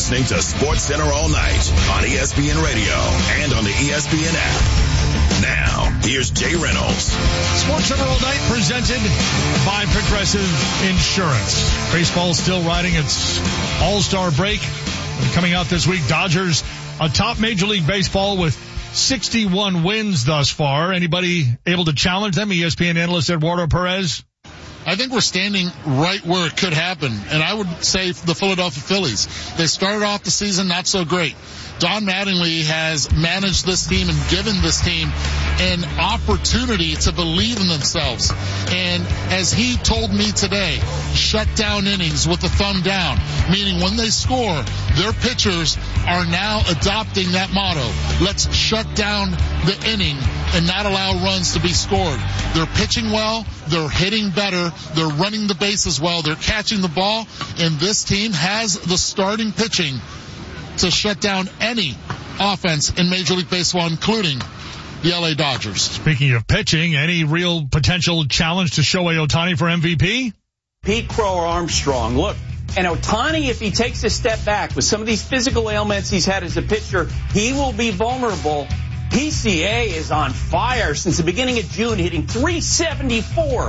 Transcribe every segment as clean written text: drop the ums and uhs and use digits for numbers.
listening to SportsCenter All Night on ESPN Radio and on the ESPN app. Now, here's Jay Reynolds. SportsCenter All Night presented by Progressive Insurance. Baseball still riding its all-star break. Coming out this week, Dodgers atop Major League Baseball with 61 wins thus far. Anybody able to challenge them? ESPN analyst Eduardo Perez. I think we're standing right where it could happen, and I would say the Philadelphia Phillies. They started off the season not so great. Don Mattingly has managed this team and given this team an opportunity to believe in themselves. And as he told me today, shut down innings with the thumb down, meaning when they score, their pitchers are now adopting that motto. Let's shut down the inning and not allow runs to be scored. They're pitching well, they're hitting better, they're running the bases well, they're catching the ball, and this team has the starting pitching to shut down any offense in Major League Baseball, including the LA Dodgers. Speaking of pitching, any real potential challenge to Shohei Ohtani for MVP? Pete Crow or Armstrong. Look, and Ohtani, if he takes a step back with some of these physical ailments he's had as a pitcher, he will be vulnerable. PCA is on fire since the beginning of June, hitting .374,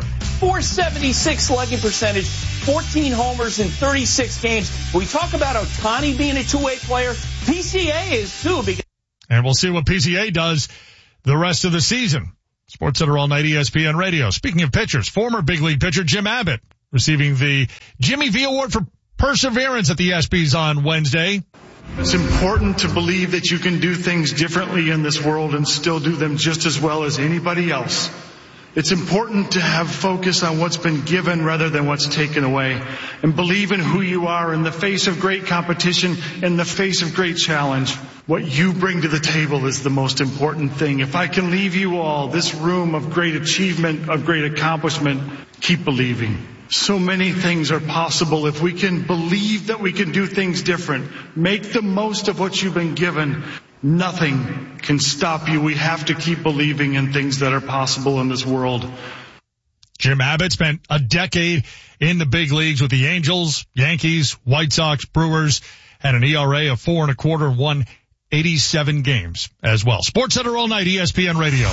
.476 slugging percentage, 14 homers in 36 games. When we talk about Ohtani being a two-way player, PCA is too. And we'll see what PCA does the rest of the season. SportsCenter All Night, ESPN Radio. Speaking of pitchers, former big league pitcher Jim Abbott receiving the Jimmy V Award for Perseverance at the ESPYs on Wednesday. It's important to believe that you can do things differently in this world and still do them just as well as anybody else. It's important to have focus on what's been given rather than what's taken away, and believe in who you are in the face of great competition, in the face of great challenge. What you bring to the table is the most important thing. If I can leave you all this room of great achievement, of great accomplishment, keep believing. So many things are possible if we can believe that we can do things different. Make the most of what you've been given. Nothing can stop you. We have to keep believing in things that are possible in this world. Jim Abbott spent a decade in the big leagues with the Angels, Yankees, White Sox, Brewers, had an ERA of 4.25 and won 87 games as well. SportsCenter All Night, ESPN Radio.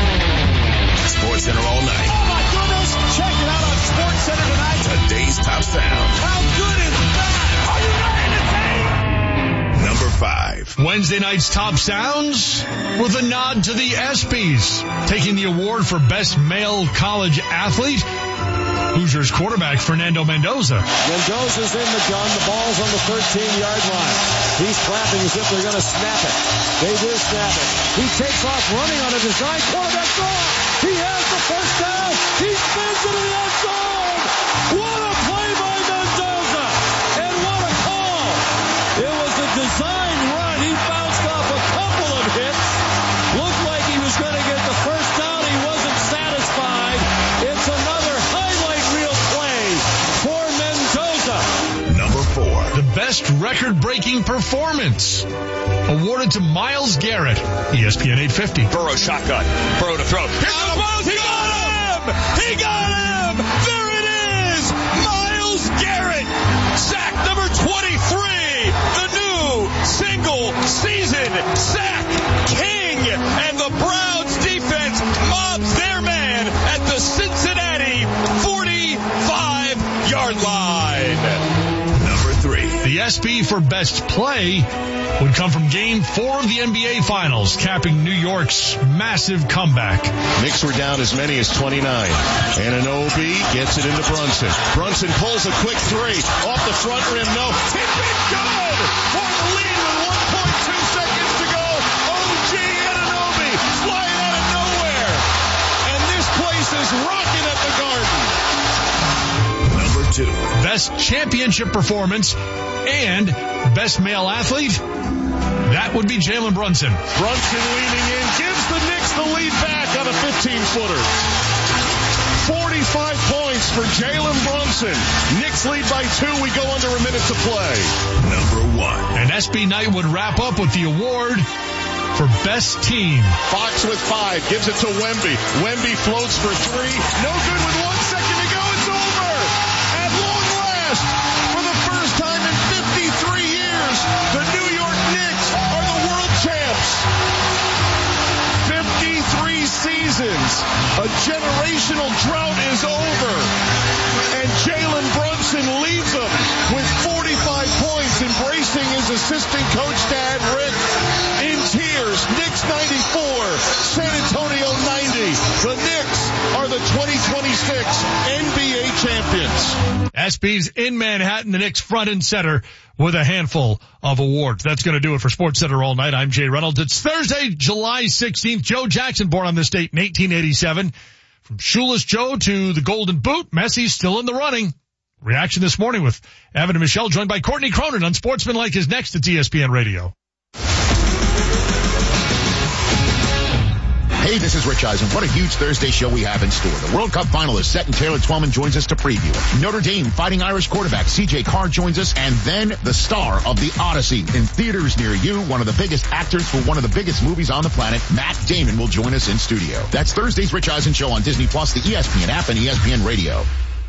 SportsCenter All Night. Oh my goodness! Check it out on SportsCenter tonight. Today's top sound. How good is that? Are you ready to take? Number 5. Wednesday night's top sounds with a nod to the ESPYs, taking the award for best male college athlete. Hoosiers quarterback Fernando Mendoza. Mendoza's in the gun. The ball's on the 13-yard line. He's clapping as if they're going to snap it. They do snap it. He takes off running on a design quarterback draw. He has the first down. He spins into the end zone. What a play by Mendoza. And what a call. It was a design run. He bounced off a couple of hits. Looked like he was going to get the first down. He wasn't satisfied. It's another highlight reel play for Mendoza. Number 4. The best record-breaking performance awarded to Myles Garrett, ESPN 850. Burrow shotgun. Burrow to throw. Here's the ball. He got him! He got him! There it is! Myles Garrett! Sack number 23! The new single-season sack king! And the Browns defense mobs their man at the Cincinnati 45-yard line. Number 3. The ESPY for best play would come from Game 4 of the NBA Finals, capping New York's massive comeback. Knicks were down as many as 29. Anunoby gets it into Brunson. Brunson pulls a quick three. Off the front rim, no. Tip it good for the lead with 1.2 seconds to go. OG Anunoby flying out of nowhere. And this place is rocking at the Garden. Number 2. Best championship performance and best male athlete, that would be Jalen Brunson. Brunson leaning in, gives the Knicks the lead back on a 15-footer. 45 points for Jalen Brunson. Knicks lead by 2. We go under a minute to play. Number 1. And SB Night would wrap up with the award for best team. Fox with 5, gives it to Wemby. Wemby floats for 3. No good with 1 second to go. It's over. At long last, for the first time in 53 years, generational drought is over. And Jalen Brunson leads them with 45 points, embracing his assistant coach, Dad Rick, in tears. Knicks 94, San Antonio 90. The Knicks are the 2026 NBA champions. SB's in Manhattan, the Knicks front and center with a handful of awards. That's going to do it for SportsCenter All Night. I'm Jay Reynolds. It's Thursday, July 16th. Joe Jackson, born on this date in 1887. From Shoeless Joe to the Golden Boot, Messi's still in the running. Reaction this morning with Evan and Michelle, joined by Courtney Cronin on Sportsmanlike is next at ESPN Radio. Hey, this is Rich Eisen. What a huge Thursday show we have in store. The World Cup final is set and Taylor Twellman joins us to preview it. Notre Dame Fighting Irish quarterback CJ Carr joins us, and then the star of The Odyssey in theaters near you, one of the biggest actors for one of the biggest movies on the planet, Matt Damon, will join us in studio. That's Thursday's Rich Eisen Show on Disney+, the ESPN app, and ESPN Radio.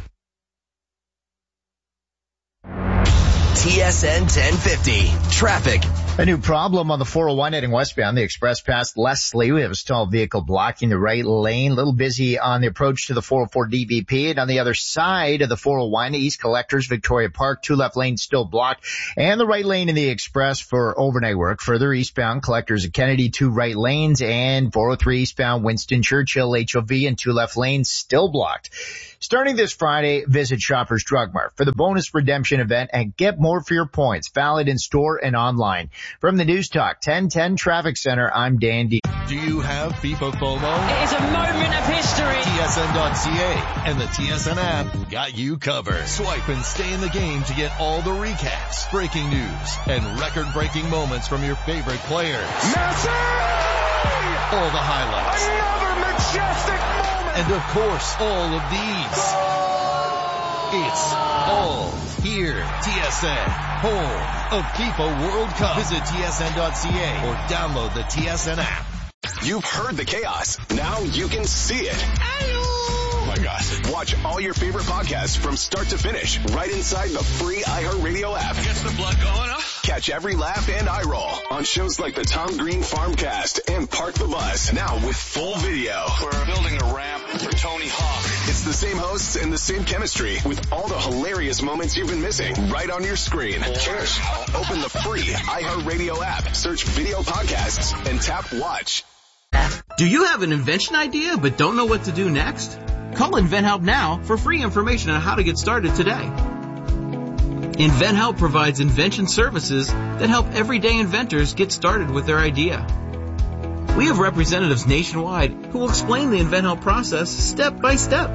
TSN 1050. Traffic. A new problem on the 401 heading westbound. The express past Leslie. We have a stalled vehicle blocking the right lane. A little busy on the approach to the 404 DVP. And on the other side of the 401, East Collectors, Victoria Park, 2 left lanes still blocked. And the right lane in the express for overnight work. Further eastbound, Collectors at Kennedy, 2 right lanes. And 403 eastbound, Winston Churchill, HOV, and 2 left lanes still blocked. Starting this Friday, visit Shoppers Drug Mart for the bonus redemption event and get more for your points. Valid in store and online. From the News Talk 1010 Traffic Center, I'm Dan D. Do you have FIFA FOMO? It is a moment of history. TSN.ca and the TSN app got you covered. Swipe and stay in the game to get all the recaps, breaking news, and record-breaking moments from your favorite players. Messi! All the highlights. Another majestic moment! And of course, all of these. It's all here. TSN, home of FIFA World Cup. Visit TSN.ca or download the TSN app. You've heard the chaos. Now you can see it. Oh my gosh. Watch all your favorite podcasts from start to finish right inside the free iHeartRadio app. Gets the blood going, huh? Catch every laugh and eye roll on shows like the Tom Green Farmcast and Park the Bus. Now with full video. We're building a ramp for Tony Hawk. It's the same hosts and the same chemistry with all the hilarious moments you've been missing right on your screen. Just open the free iHeartRadio app, search video podcasts, and tap watch. Do you have an invention idea but don't know what to do next? Call InventHelp now for free information on how to get started today. InventHelp provides invention services that help everyday inventors get started with their idea. We have representatives nationwide who will explain the InventHelp process step by step.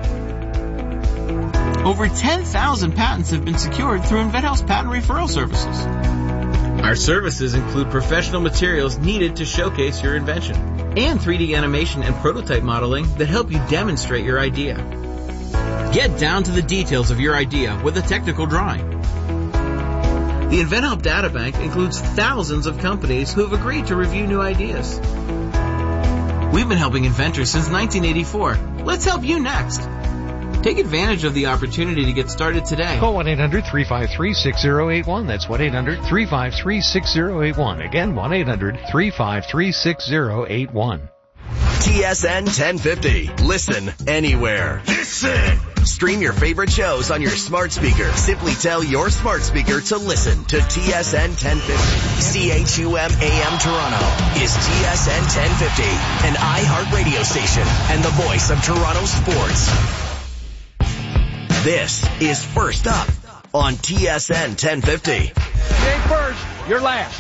Over 10,000 patents have been secured through InventHelp's patent referral services. Our services include professional materials needed to showcase your invention and 3D animation and prototype modeling that help you demonstrate your idea. Get down to the details of your idea with a technical drawing. The InventHelp Databank includes thousands of companies who have agreed to review new ideas. We've been helping inventors since 1984. Let's help you next. Take advantage of the opportunity to get started today. Call 1-800-353-6081. That's 1-800-353-6081. Again, 1-800-353-6081. TSN 1050. Listen anywhere. Listen! Stream your favorite shows on your smart speaker. Simply tell your smart speaker to listen to TSN 1050. CHUM AM Toronto is TSN 1050, an iHeart radio station and the voice of Toronto sports. This is First Up on TSN 1050. You ain't first, you're last.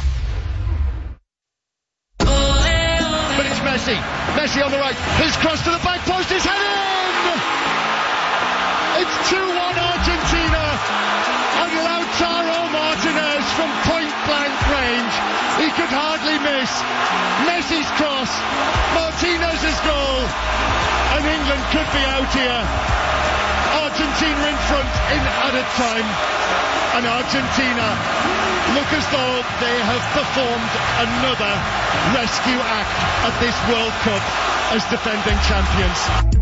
But it's Messi. Messi on the right. His cross to the back post is headed! It's 2-1 Argentina. And Lautaro Martinez from point-blank range. He could hardly miss. Messi's cross. Martinez's goal. And England could be out here. Argentina in front in added time. And Argentina look as though they have performed another rescue act at this World Cup as defending champions.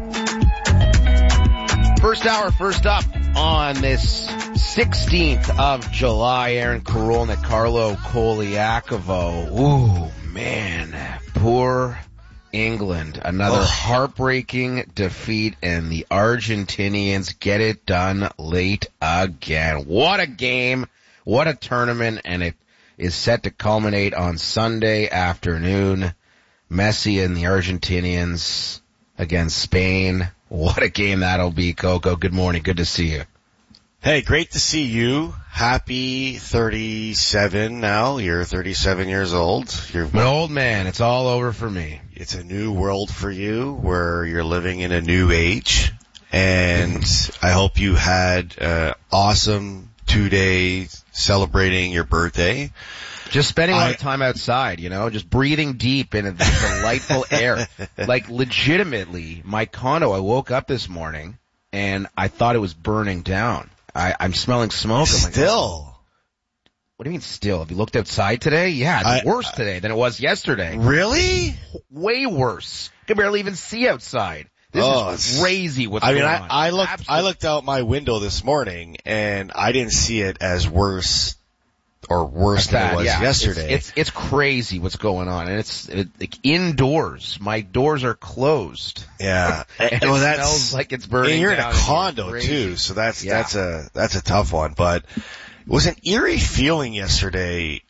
First hour, first up on this 16th of July. Aaron Korolnik, Carlo Koliakovo. Ooh, man. Poor England. Another heartbreaking defeat, and the Argentinians get it done late again. What a game. What a tournament, and it is set to culminate on Sunday afternoon. Messi and the Argentinians against Spain. What a game that'll be, Coco. Good morning. Good to see you. Hey, great to see you. Happy 37 now. You're 37 years old. You're an old man. It's all over for me. It's a new world for you where you're living in a new age. And I hope you had an awesome 2 days celebrating your birthday. Just spending a lot of time outside, just breathing deep in the delightful air. Like, legitimately, my condo, I woke up this morning and I thought it was burning down. I'm smelling smoke. Still? What do you mean still? Have you looked outside today? Yeah, it's worse today than it was yesterday. Really? Way worse. You can barely even see outside. This is crazy what's going on. I looked out my window this morning and I didn't see it as worse than it was yesterday. It's crazy what's going on, and it's like indoors. My doors are closed. Yeah, and it smells like it's burning. And you're down in a condo too, so that's a tough one. But it was an eerie feeling yesterday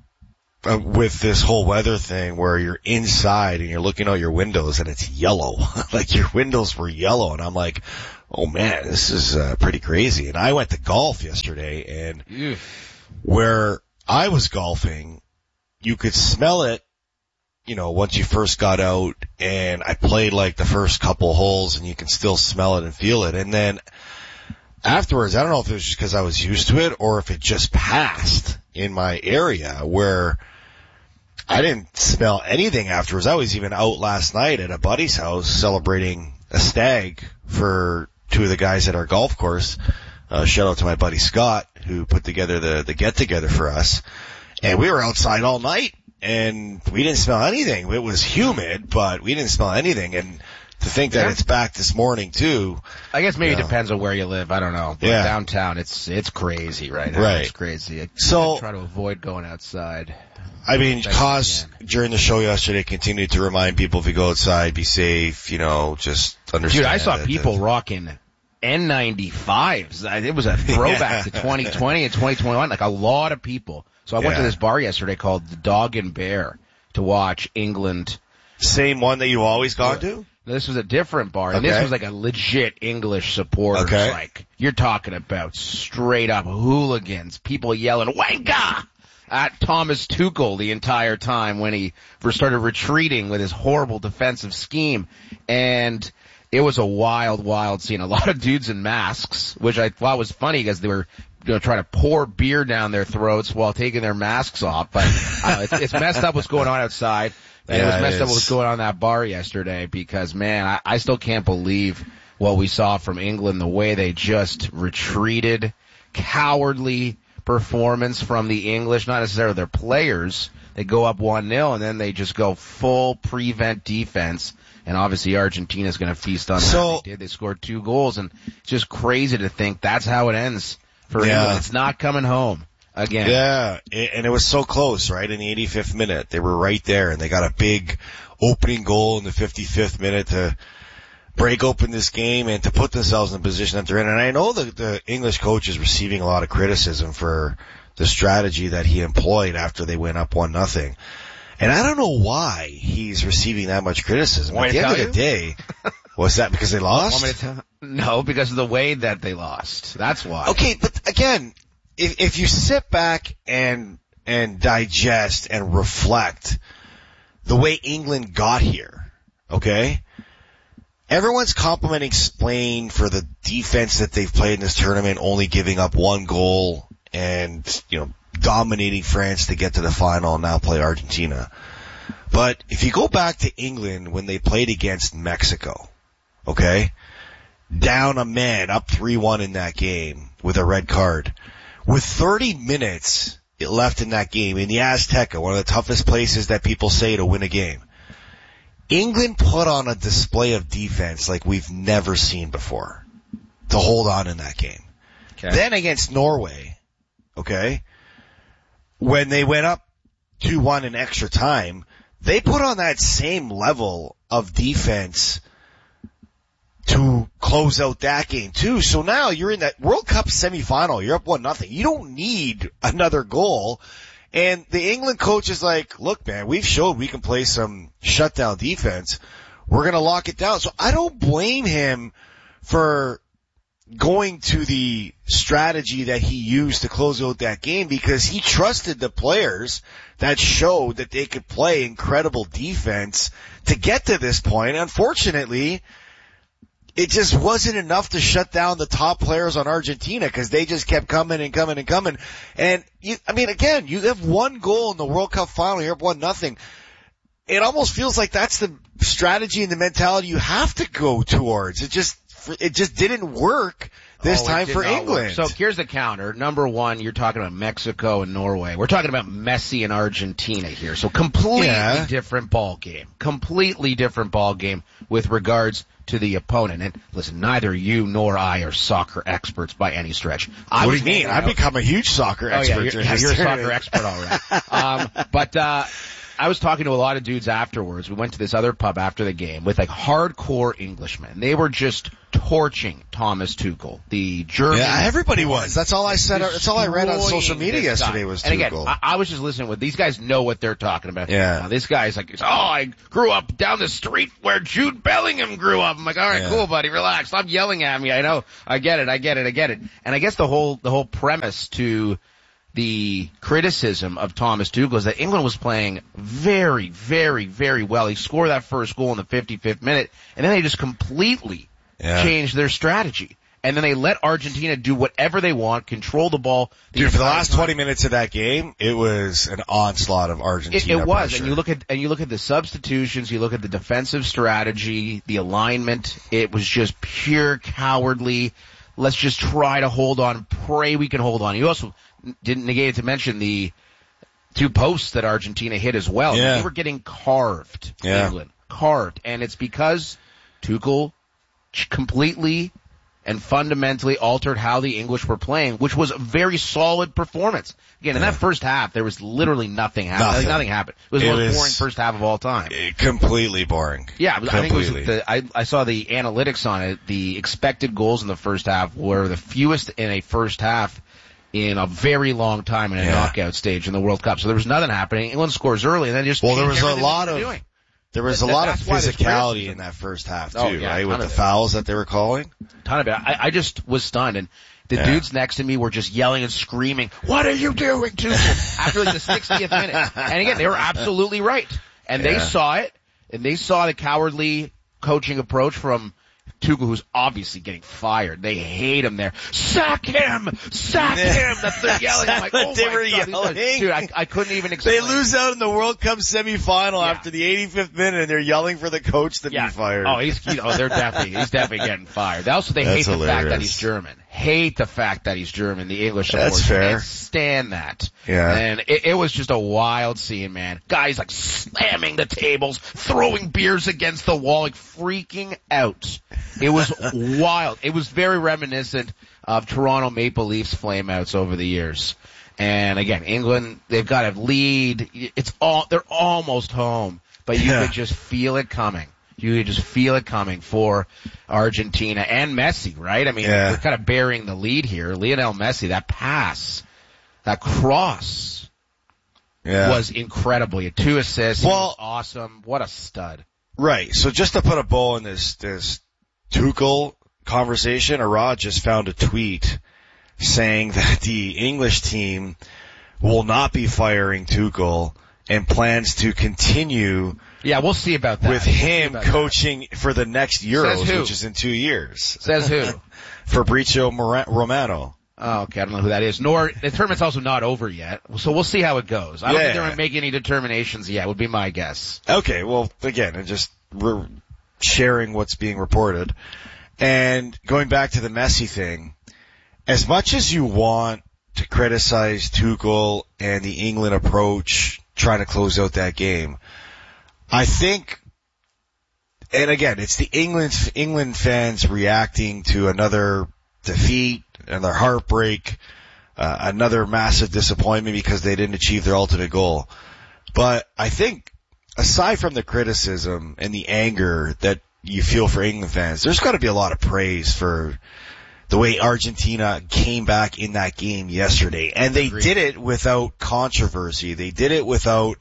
with this whole weather thing, where you're inside and you're looking out your windows and it's yellow. Like your windows were yellow, and I'm like, oh man, this is pretty crazy. And I went to golf yesterday, and where I was golfing, you could smell it, once you first got out, and I played like the first couple holes and you can still smell it and feel it. And then afterwards, I don't know if it was just because I was used to it or if it just passed in my area where I didn't smell anything afterwards. I was even out last night at a buddy's house celebrating a stag for two of the guys at our golf course. Shout out to my buddy Scott, who put together the get-together for us. And we were outside all night, and we didn't smell anything. It was humid, but we didn't smell anything. And to think that it's back this morning, too. I guess maybe it depends on where you live. I don't know. But downtown, it's crazy right now. Right. It's crazy. I try to avoid going outside. I mean, Cos, during the show yesterday, continued to remind people, if you go outside, be safe, just understand. Dude, I saw people rocking N95s. It was a throwback to 2020 and 2021, like a lot of people. So I went to this bar yesterday called the Dog and Bear to watch England. Same one that you always gone to? This was a different bar, and this was like a legit English supporters. Okay. Like, you're talking about straight up hooligans, people yelling, "Wanka!" at Thomas Tuchel the entire time when he first started retreating with his horrible defensive scheme. And it was a wild, wild scene. A lot of dudes in masks, which I thought was funny because they were trying to pour beer down their throats while taking their masks off. But it's messed up what's going on outside. And it was messed up what was going on in that bar yesterday because, man, I still can't believe what we saw from England, the way they just retreated. Cowardly performance from the English, not necessarily their players. They go up 1-0 and then they just go full prevent defense. And obviously Argentina's going to feast on that. They did. They scored 2 goals, and it's just crazy to think that's how it ends for England. It's not coming home again. Yeah, and it was so close, right? In the 85th minute, they were right there, and they got a big opening goal in the 55th minute to break open this game and to put themselves in the position that they're in. And I know the English coach is receiving a lot of criticism for the strategy that he employed after they went up 1-0. And I don't know why he's receiving that much criticism. At the end of the day, was that because they lost? No, because of the way that they lost. That's why. Okay, but again, if you sit back and digest and reflect the way England got here, okay? Everyone's complimenting Spain for the defense that they've played in this tournament, only giving up 1 goal and, dominating France to get to the final and now play Argentina. But if you go back to England when they played against Mexico, okay, down a man, up 3-1 in that game with a red card, with 30 minutes left in that game in the Azteca, one of the toughest places that people say to win a game, England put on a display of defense like we've never seen before to hold on in that game. Okay. Then against Norway, okay, when they went up 2-1 in extra time, they put on that same level of defense to close out that game too. So now you're in that World Cup semifinal. You're up 1-0. You don't need another goal. And the England coach is like, look, man, we've showed we can play some shutdown defense. We're going to lock it down. So I don't blame him for going to the strategy that he used to close out that game, because he trusted the players that showed that they could play incredible defense to get to this point. Unfortunately, it just wasn't enough to shut down the top players on Argentina, because they just kept coming and coming and coming. And again, you have one goal in the World Cup final. You're up 1-0. It almost feels like that's the strategy and the mentality you have to go towards. It just didn't work this time for England. So here's the counter. Number one, you're talking about Mexico and Norway. We're talking about Messi and Argentina here. So completely different ball game. Completely different ball game with regards to the opponent. And listen, neither you nor I are soccer experts by any stretch. What do you mean? I've become a huge soccer expert. You're a soccer expert, all right. I was talking to a lot of dudes afterwards. We went to this other pub after the game with like hardcore Englishmen. They were just torching Thomas Tuchel, the German. Yeah, everybody was. That's all I said. That's all I read on social media yesterday was Tuchel. And again, I was just listening with these guys know what they're talking about. Yeah. Now, this guy's like, I grew up down the street where Jude Bellingham grew up. I'm like, all right, cool, buddy, relax. Stop yelling at me. I know. I get it. And I guess the whole premise to the criticism of Thomas Tuchel is that England was playing very, very, very well. He scored that first goal in the 55th minute, and then they just completely changed their strategy. And then they let Argentina do whatever they want, control the ball. Dude, for the last 20 minutes of that game, it was an onslaught of Argentina. It was, pressure. and you look at the substitutions, you look at the defensive strategy, the alignment. It was just pure cowardly. Let's just try to hold on, pray we can hold on. You also didn't negate to mention the 2 posts that Argentina hit as well. Yeah. They were getting carved, England. Carved. And it's because Tuchel completely and fundamentally altered how the English were playing, which was a very solid performance. Again, in that first half, there was literally nothing happening. Nothing happened. It was the most boring first half of all time. Completely boring. Yeah, completely. I think it was I saw the analytics on it. The expected goals in the first half were the fewest in a first half in a very long time in a knockout stage in the World Cup. So there was nothing happening. England scores early and then just there was a lot of physicality in that first half too, right? With the fouls that they were calling. Ton of it. I just was stunned, and the dudes next to me were just yelling and screaming, "What are you doing, Tuchel?" after like the 60th minute. And again, they were absolutely right. And they saw it, and they saw the cowardly coaching approach from Tuchel, who's obviously getting fired. They hate him there. Sack him! Sack him! That's they're yelling. I'm like, oh they my were God, yelling. Dude, I couldn't even explain. They lose out in the World Cup semifinal after the 85th minute, and they're yelling for the coach to be fired. Oh, he's definitely getting fired. Also, they hate the fact that he's German. Hate the fact that he's German. The English supporters. That's fair. Can't stand that. Yeah. And it was just a wild scene, man. Guys like slamming the tables, throwing beers against the wall, like freaking out. It was wild. It was very reminiscent of Toronto Maple Leafs flameouts over the years. And again, England, they've got a lead. They're almost home, but you could just feel it coming. You could just feel it coming for Argentina and Messi, right? I mean, we're kind of burying the lead here. Lionel Messi, that pass, that cross was incredible. He had 2 assists. He was awesome. What a stud. Right. So just to put a bow in this Tuchel conversation, Arad just found a tweet saying that the English team will not be firing Tuchel and plans to continue. Yeah, we'll see about that. With him coaching for the next Euros, which is in 2 years. Says who? Fabrizio Romano. Oh, okay. I don't know who that is. Nor the tournament's also not over yet, so we'll see how it goes. I don't think they're going to make any determinations yet. Would be my guess. Okay. Well, again, we're sharing what's being reported, and going back to the Messi thing. As much as you want to criticize Tuchel and the England approach, trying to close out that game, I think, and again, it's the England fans reacting to another defeat, another heartbreak, another massive disappointment because they didn't achieve their ultimate goal. But I think aside from the criticism and the anger that you feel for England fans, there's got to be a lot of praise for the way Argentina came back in that game yesterday. And they did it without controversy. They did it without,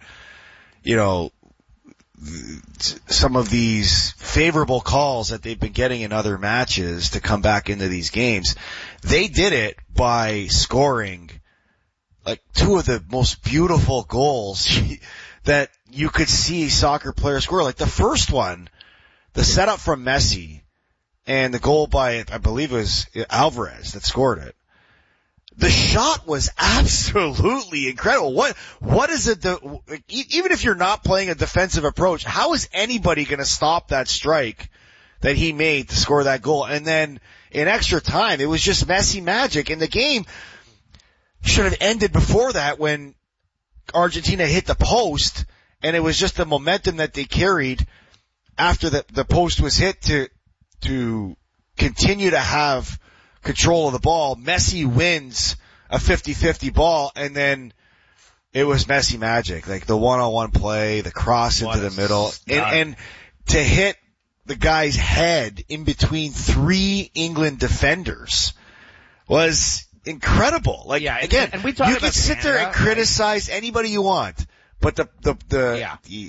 some of these favorable calls that they've been getting in other matches to come back into these games. They did it by scoring like two of the most beautiful goals that you could see soccer players score. Like the first one, the setup from Messi and the goal by, I believe it was Alvarez that scored it. The shot was absolutely incredible. What is it even if you're not playing a defensive approach, how is anybody going to stop that strike that he made to score that goal? And then in extra time, it was just Messi magic, and the game should have ended before that when Argentina hit the post, and it was just the momentum that they carried after the post was hit to continue to have control of the ball. Messi wins a 50-50 ball, and then it was Messi magic. Like the one-on-one play, the cross into the middle, and to hit the guy's head in between three England defenders was incredible. Like, again, and we you can sit there and criticize anybody you want, but the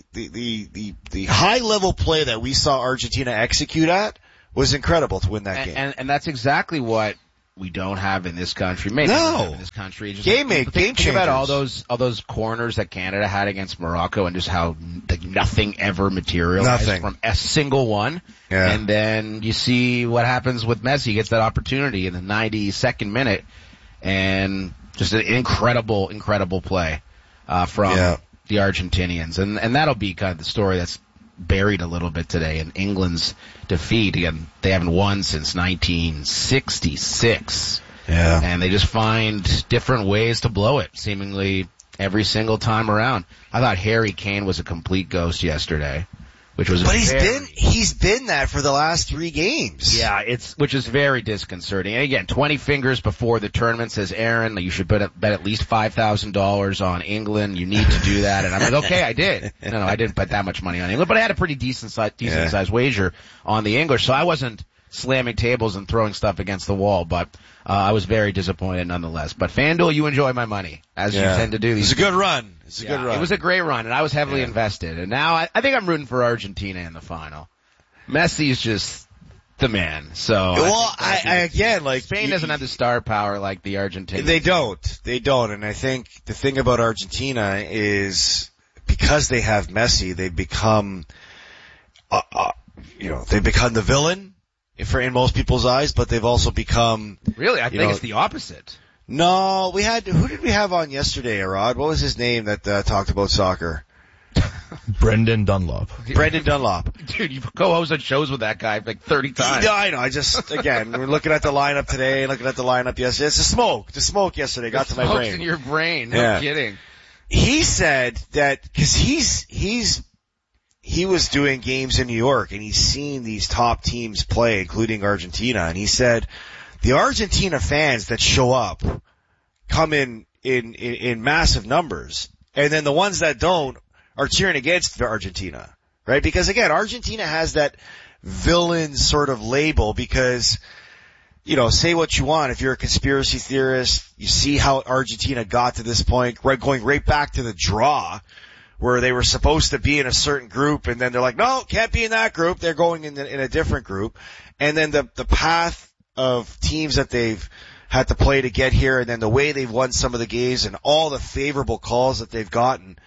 high level play that we saw Argentina execute at was incredible to win that game. And that's exactly what we don't have in this country. Maybe not have in this country. Just game changers. Think about all those corners that Canada had against Morocco and just how nothing ever materialized from a single one. Yeah. And then you see what happens with Messi. He gets that opportunity in the 92nd minute, and just an incredible play from the Argentinians. And that'll be kind of the story that's buried a little bit today in England's defeat. Again, they haven't won since 1966. Yeah. And they just find different ways to blow it, seemingly every single time around. I thought Harry Kane was a complete ghost yesterday, which was he's been that for the last 3 games. Yeah, which is very disconcerting. And again, 20 fingers before the tournament, says Aaron, you should bet at least $5,000 on England. You need to do that. And I'm like, okay, I did. No, I didn't bet that much money on England, but I had a pretty decent sized wager on the English, so I wasn't slamming tables and throwing stuff against the wall, but I was very disappointed nonetheless. But FanDuel, you enjoy my money, as you tend to do. It's a good run. It was a great run, and I was heavily invested. And now I think I'm rooting for Argentina in the final. Messi's just the man. So Spain doesn't have the star power like the Argentinians. They don't. And I think the thing about Argentina is because they have Messi, they become, they become the villain in most people's eyes, but they've also become. Really, I think it's the opposite. No, who did we have on yesterday, Arad? What was his name that talked about soccer? Brendan Dunlop. Brendan Dunlop. Dude, you've co-hosted shows with that guy like 30 times. Yeah, I know. We're looking at the lineup today, looking at the lineup yesterday. It's the smoke yesterday got to my brain. Smoke's in your brain. No kidding. He said that, cause he was doing games in New York and he's seen these top teams play, including Argentina, and he said the Argentina fans that show up come in massive numbers, and then the ones that don't are cheering against Argentina, right? Because again, Argentina has that villain sort of label because, say what you want. If you're a conspiracy theorist, you see how Argentina got to this point, right, going right back to the draw where they were supposed to be in a certain group, and then they're like, no, can't be in that group. They're going in a different group. And then the path of teams that they've had to play to get here, and then the way they've won some of the games and all the favorable calls that they've gotten,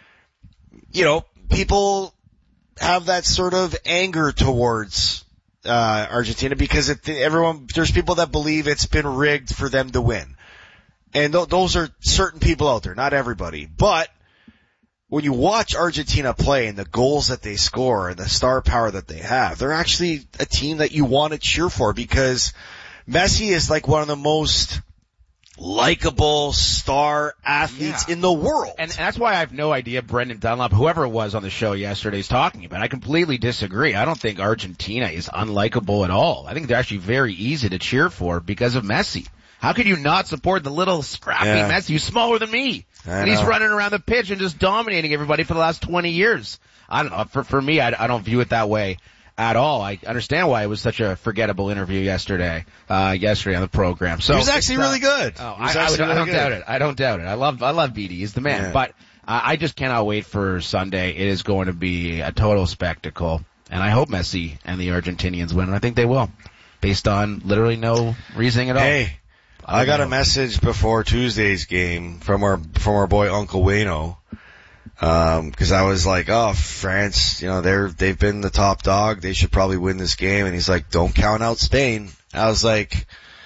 people have that sort of anger towards Argentina because there's people that believe it's been rigged for them to win. And those are certain people out there, not everybody. But when you watch Argentina play and the goals that they score and the star power that they have, they're actually a team that you want to cheer for because Messi is like one of the most likable star athletes in the world. And that's why I have no idea Brendan Dunlop, whoever it was on the show yesterday, is talking about. I completely disagree. I don't think Argentina is unlikable at all. I think they're actually very easy to cheer for because of Messi. How could you not support the little scrappy Messi who's smaller than me? And he's running around the pitch and just dominating everybody for the last 20 years. I don't know. For me, I don't view it that way at all. I understand why it was such a forgettable interview yesterday on the program. So he was actually really good. I don't doubt it. I don't doubt it. I love BD. He's the man. Yeah. But I just cannot wait for Sunday. It is going to be a total spectacle. And I hope Messi and the Argentinians win. And I think they will, based on literally no reasoning at all. Hey, I got a message before Tuesday's game from our boy Uncle Wayno. Cause I was like, oh, France, they've been the top dog. They should probably win this game. And he's like, don't count out Spain. I was like,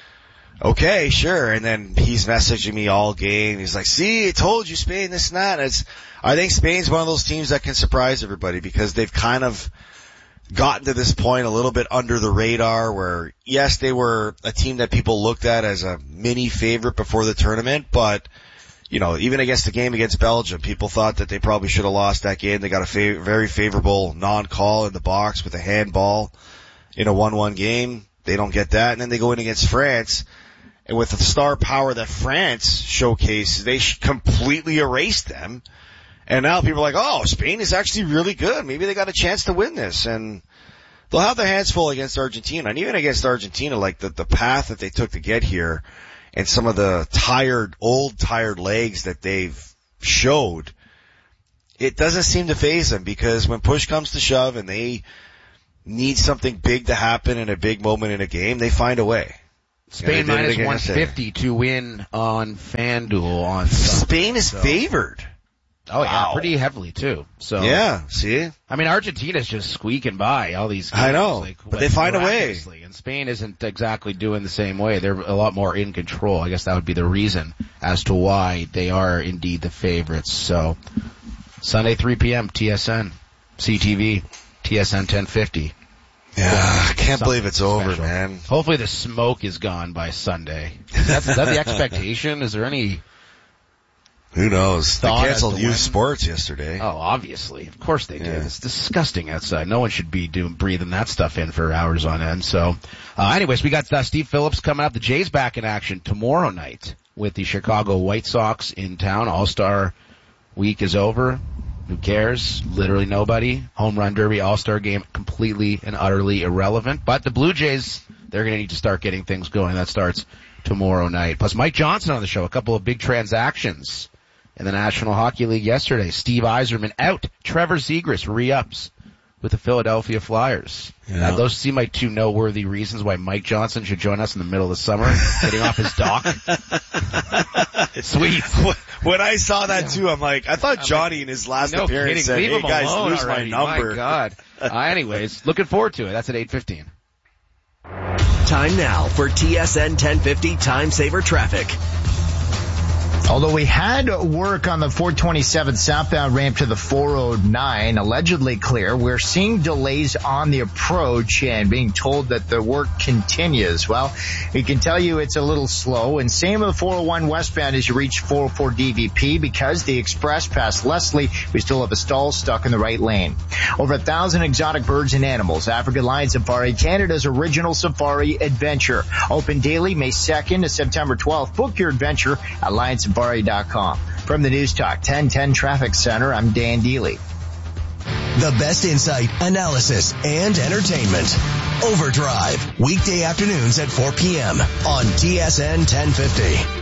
okay, sure. And then he's messaging me all game. He's like, see, I told you Spain, this and that. I think Spain's one of those teams that can surprise everybody because they've kind of gotten to this point a little bit under the radar where, yes, they were a team that people looked at as a mini favorite before the tournament, but even against the game against Belgium, people thought that they probably should have lost that game. They got a very favorable non-call in the box with a handball in a 1-1 game. They don't get that. And then they go in against France, and with the star power that France showcased, they completely erased them. And now people are like, oh, Spain is actually really good. Maybe they got a chance to win this. And they'll have their hands full against Argentina. And even against Argentina, like the path that they took to get here and some of the old tired legs that they've showed, it doesn't seem to faze them because when push comes to shove and they need something big to happen in a big moment in a game, they find a way. Spain minus 150 to win on FanDuel on Sunday. Spain is favored. Oh yeah, pretty heavily too. So yeah, see, I mean, Argentina's just squeaking by all these games. I know, but they find a way. And Spain isn't exactly doing the same way. They're a lot more in control. I guess that would be the reason as to why they are indeed the favorites. So Sunday 3 p.m. TSN, CTV, TSN 1050. Yeah, I can't believe it's over, man. Hopefully the smoke is gone by Sunday. Is that the expectation? Is there any? Who knows? They canceled youth sports yesterday. Oh, obviously. Of course they did. Yeah. It's disgusting outside. No one should be breathing that stuff in for hours on end. So, anyways, we got Steve Phillips coming up. The Jays back in action tomorrow night with the Chicago White Sox in town. All-Star week is over. Who cares? Literally nobody. Home Run Derby, All-Star game, completely and utterly irrelevant. But the Blue Jays, they're going to need to start getting things going. That starts tomorrow night. Plus Mike Johnson on the show. A couple of big transactions in the National Hockey League yesterday. Steve Yzerman out. Trevor Zegras re-ups with the Philadelphia Flyers. Yeah. Now, those seem like two noteworthy reasons why Mike Johnson should join us in the middle of the summer, getting off his dock. Sweet. When I saw that too, I'm like, I thought Johnny in his last appearance said, hey guys, lose already. My number. My God. Anyways, looking forward to it. That's at 8:15. Time now for TSN 1050 Time Saver Traffic. Although we had work on the 427 southbound ramp to the 409, allegedly clear, we're seeing delays on the approach and being told that the work continues. Well, we can tell you it's a little slow, and same with the 401 westbound as you reach 404 DVP because the express past Leslie, we still have a stall stuck in the right lane. Over 1,000 exotic birds and animals. African Lion Safari, Canada's original safari adventure. Open daily May 2nd to September 12th. Book your adventure at lionsafari.com. From the News Talk 1010 Traffic Center, I'm Dan Deely. The best insight, analysis, and entertainment. Overdrive, weekday afternoons at 4 p.m. on TSN 1050.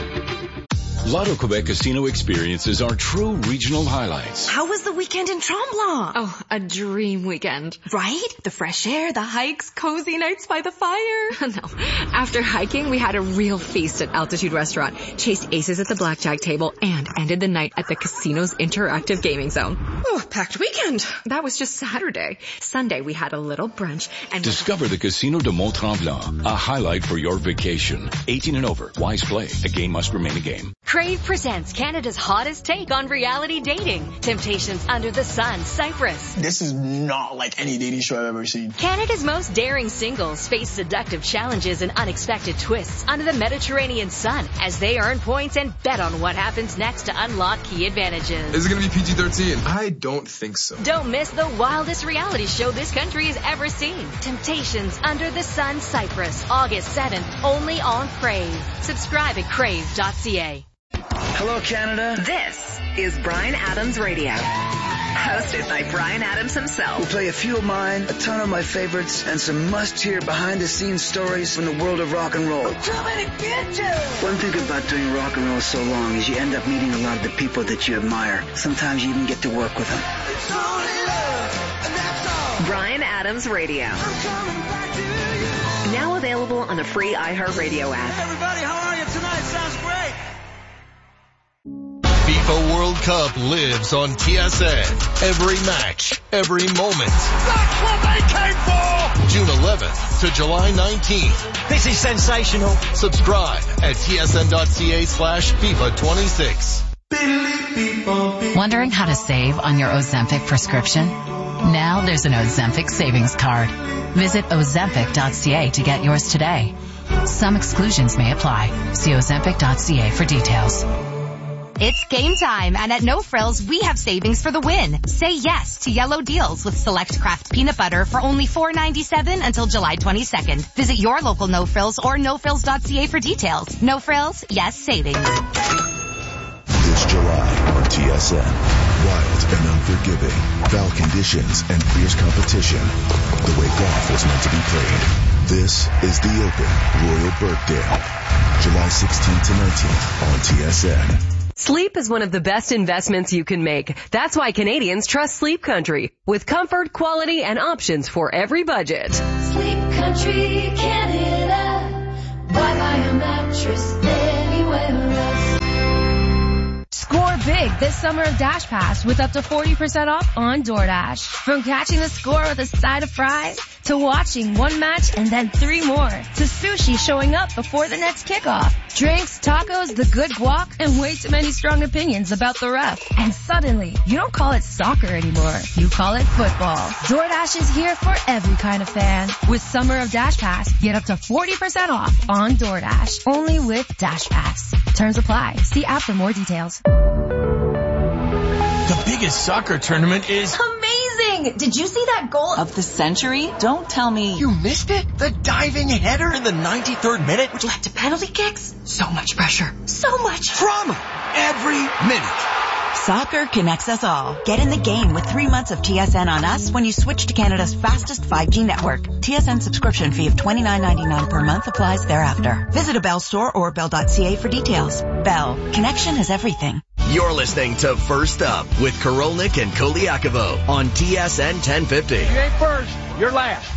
Lotto Quebec Casino experiences are true regional highlights. How was the weekend in Tremblant? Oh, a dream weekend. Right? The fresh air, the hikes, cozy nights by the fire. No. After hiking, we had a real feast at Altitude Restaurant, chased aces at the blackjack table, and ended the night at the casino's interactive gaming zone. Oh, packed weekend. That was just Saturday. Sunday, we had a little brunch and discover the Casino de Mont-Tremblant, a highlight for your vacation. 18 and over. Wise play. A game must remain a game. Crave presents Canada's hottest take on reality dating. Temptations Under the Sun, Cyprus. This is not like any dating show I've ever seen. Canada's most daring singles face seductive challenges and unexpected twists under the Mediterranean sun as they earn points and bet on what happens next to unlock key advantages. Is it going to be PG-13? I don't think so. Don't miss the wildest reality show this country has ever seen. Temptations Under the Sun, Cyprus, August 7th, only on Crave. Subscribe at crave.ca. Hello, Canada. This is Bryan Adams Radio. Hosted by Bryan Adams himself. We'll play a few of mine, a ton of my favorites, and some must-hear behind-the-scenes stories from the world of rock and roll. Too many bitches! One thing about doing rock and roll so long is you end up meeting a lot of the people that you admire. Sometimes you even get to work with them. It's only love, and that's all. Bryan Adams Radio. I'm coming back to you. Now available on the free iHeartRadio app. Hey everybody, how are you tonight? Sounds great. FIFA World Cup lives on TSN. Every match, every moment. That's what they came for! June 11th to July 19th. This is sensational. Subscribe at tsn.ca/FIFA 26. Wondering how to save on your Ozempic prescription? Now there's an Ozempic savings card. Visit ozempic.ca to get yours today. Some exclusions may apply. See ozempic.ca for details. It's game time, and at No Frills, we have savings for the win. Say yes to yellow deals with select Kraft peanut butter for only $4.97 until July 22nd. Visit your local No Frills or nofrills.ca for details. No Frills, yes savings. This July on TSN, wild and unforgiving, foul conditions and fierce competition, the way golf was meant to be played. This is the Open Royal Birkdale, July 16th to 19th on TSN. Sleep is one of the best investments you can make. That's why Canadians trust Sleep Country, with comfort, quality, and options for every budget. Sleep Country, Canada. Why buy a mattress anywhere else? Score big this summer at Dash Pass with up to 40% off on DoorDash. From catching the score with a side of fries, to watching one match and then three more, to sushi showing up before the next kickoff, drinks, tacos, the good guac, and way too many strong opinions about the ref. And suddenly, you don't call it soccer anymore. You call it football. DoorDash is here for every kind of fan. With Summer of Dash Pass, get up to 40% off on DoorDash. Only with Dash Pass. Terms apply. See app for more details. The biggest soccer tournament is amazing! Did you see that goal of the century? Don't tell me you missed it. The diving header in the 93rd minute, which led to penalty kicks. So much pressure. So much drama every minute. Soccer connects us all. Get in the game with 3 months of TSN on us when you switch to Canada's fastest 5G network. TSN subscription fee of $29.99 per month applies thereafter. Visit a Bell store or bell.ca for details. Bell. Connection is everything. You're listening to First Up with Korolnik and Koliakovo on TSN 1050. You ain't first, you're last.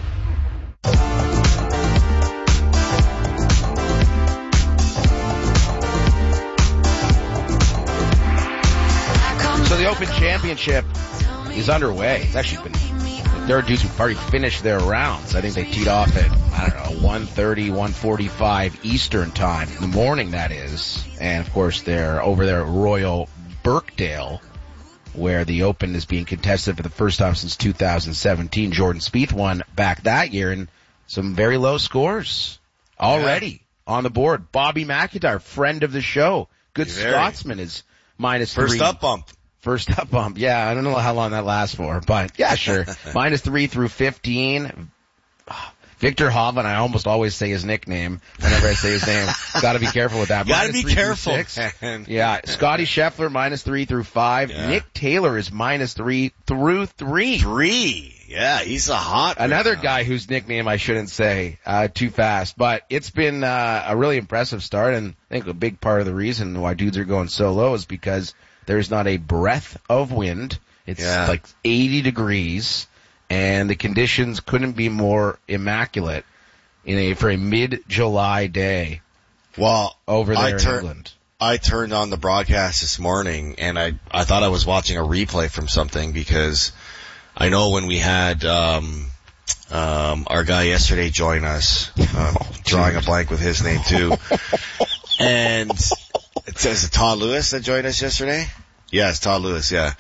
So the Open Championship is underway. It's actually been, there are dudes who've already finished their rounds. I think they teed off at, 1:30, 1:45 Eastern time in the morning, that is. And of course they're over there at Royal Birkdale, where the Open is being contested for the first time since 2017. Jordan Spieth won back that year, and some very low scores already on the board. Bobby McIntyre, friend of the show, good Scotsman, is -3. First up bump. First up bump. Yeah, I don't know how long that lasts for, but yeah, sure. -3 through 15. Victor Hovland, I almost always say his nickname whenever I say his name. Gotta be careful with that. Gotta be careful. Yeah. Scotty Scheffler, -3 through 5. Yeah. Nick Taylor is -3 through 3. Yeah, he's a hot one. Another guy whose nickname I shouldn't say, too fast, but it's been, a really impressive start, and I think a big part of the reason why dudes are going so low is because there's not a breath of wind. It's like 80 degrees. And the conditions couldn't be more immaculate for a mid-July day. Well, over there in England. I turned on the broadcast this morning, and I thought I was watching a replay from something, because I know when we had our guy yesterday join us, drawing a blank with his name too, and Is it Todd Lewis that joined us yesterday? Yes, Todd Lewis, yeah.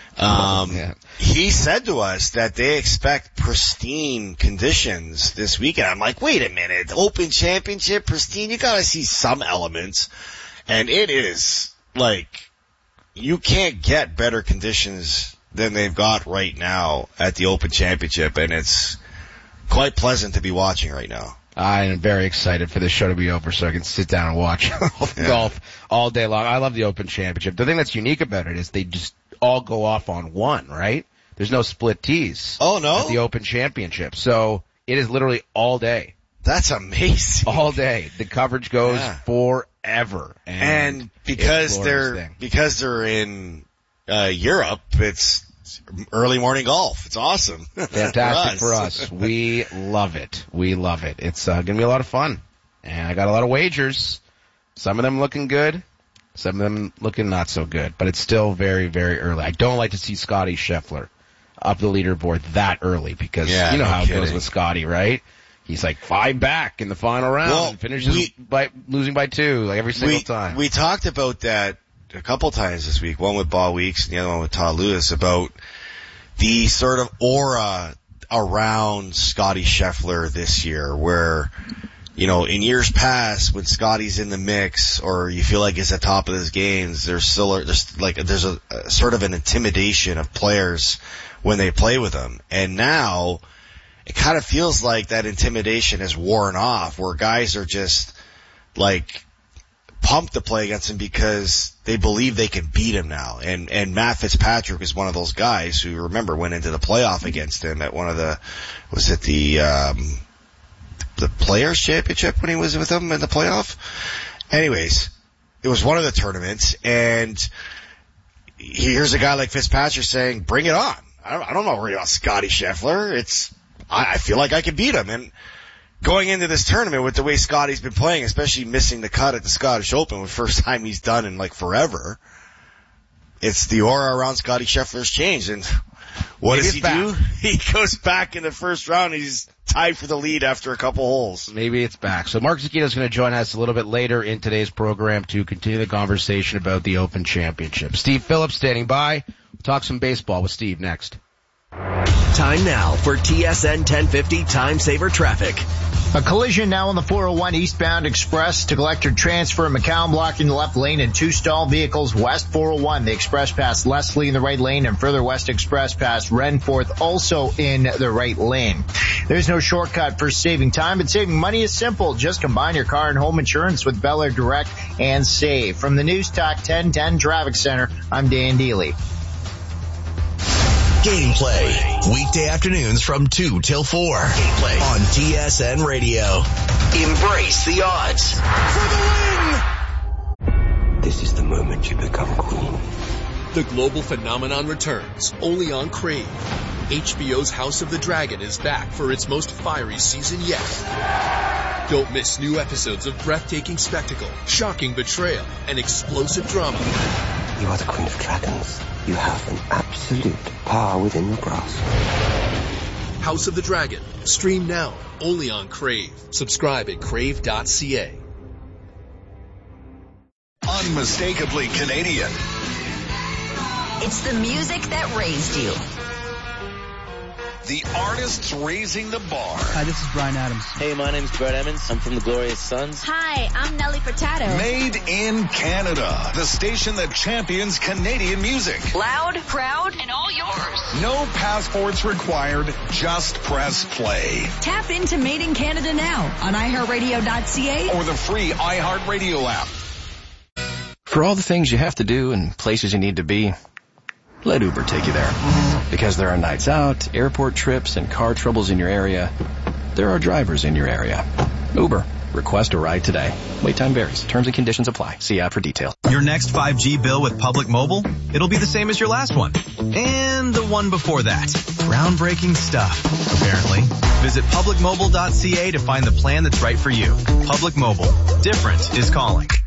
He said to us that they expect pristine conditions this weekend. I'm like, wait a minute, Open Championship, pristine? You gotta see some elements. And it is, like, you can't get better conditions than they've got right now at the Open Championship, and it's quite pleasant to be watching right now. I am very excited for this show to be over so I can sit down and watch golf all day long. I love the Open Championship. The thing that's unique about it is they just all go off on one, right? There's no split tees. Oh, no? At the Open Championship. So it is literally all day. That's amazing. All day. The coverage goes forever. And because they're in Europe, it's early morning golf. It's awesome. Fantastic for us. We love it. We love it. It's going to be a lot of fun. And I got a lot of wagers. Some of them looking good. Some of them looking not so good. But it's still very, very early. I don't like to see Scotty Scheffler up the leaderboard that early because you know how it goes with Scotty, right? He's like 5 back in the final round and finishes by losing by 2 like every single time. We talked about that a couple times this week, one with Bob Weeks and the other one with Todd Lewis, about the sort of aura around Scotty Scheffler this year where, you know, in years past when Scotty's in the mix or you feel like he's at top of his games, there's a sort of an intimidation of players when they play with him. And now it kind of feels like that intimidation has worn off where guys are just like pumped to play against him because they believe they can beat him now. And Matt Fitzpatrick is one of those guys who, remember, went into the playoff against him at one of the Players Championship when he was with them in the playoff? Anyways, it was one of the tournaments, and here's a guy like Fitzpatrick saying, bring it on. I don't know worry about Scotty Scheffler. I feel like I can beat him. And going into this tournament with the way Scotty's been playing, especially missing the cut at the Scottish Open, the first time he's done in like forever, it's the aura around Scotty Scheffler's changed. And what does he do? He goes back in the first round. He's tied for the lead after a couple holes. Maybe it's back. So Mark Zecchino is going to join us a little bit later in today's program to continue the conversation about the Open Championship. Steve Phillips standing by. We'll talk some baseball with Steve next. Time now for TSN 1050 Time Saver Traffic. A collision now on the 401 eastbound express to Collector Transfer. McCown blocking the left lane and 2 stalled vehicles west 401. The express past Leslie in the right lane and further west express past Renforth also in the right lane. There's no shortcut for saving time, but saving money is simple. Just combine your car and home insurance with Bel Air Direct and save. From the News Talk 1010 Traffic Center, I'm Dan Dealey. Gameplay. Weekday afternoons from 2 till 4. Gameplay on TSN Radio. Embrace the odds. For the win! This is the moment you become queen. The global phenomenon returns, only on Crave. HBO's House of the Dragon is back for its most fiery season yet. Don't miss new episodes of breathtaking spectacle, shocking betrayal, and explosive drama. You are the Queen of Dragons. You have an absolute power within your grasp. House of the Dragon. Stream now, only on Crave. Subscribe at crave.ca. Unmistakably Canadian. It's the music that raised you. The artists raising the bar. Hi, this is Bryan Adams. Hey, my name's Brett Emmons. I'm from the Glorious Sons. Hi, I'm Nelly Furtado. Made in Canada. The station that champions Canadian music. Loud, proud, and all yours. No passports required. Just press play. Tap into Made in Canada now on iHeartRadio.ca or the free iHeartRadio app. For all the things you have to do and places you need to be, let Uber take you there. Because there are nights out, airport trips, and car troubles in your area, there are drivers in your area. Uber. Request a ride today. Wait time varies. Terms and conditions apply. See app for details. Your next 5G bill with Public Mobile? It'll be the same as your last one. And the one before that. Groundbreaking stuff, apparently. Visit publicmobile.ca to find the plan that's right for you. Public Mobile. Different is calling.